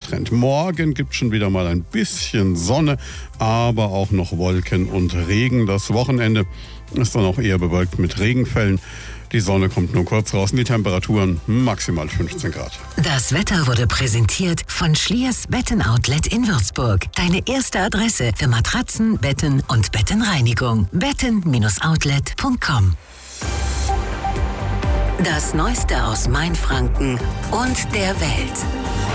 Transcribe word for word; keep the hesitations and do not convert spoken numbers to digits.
getrennt. Morgen gibt es schon wieder mal ein bisschen Sonne, aber auch noch Wolken und Regen. Das Wochenende ist dann auch eher bewölkt mit Regenfällen. Die Sonne kommt nur kurz raus und die Temperaturen maximal fünfzehn Grad. Das Wetter wurde präsentiert von Schliers Betten-Outlet in Würzburg. Deine erste Adresse für Matratzen, Betten und Bettenreinigung. betten Outlet punkt com. Das Neueste aus Mainfranken und der Welt.